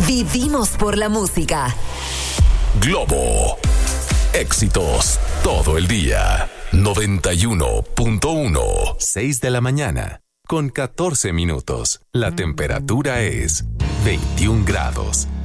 Vivimos por la música. Globo. Éxitos todo el día. 91.1. 6 de la mañana. Con 14 minutos. La temperatura es 21 grados.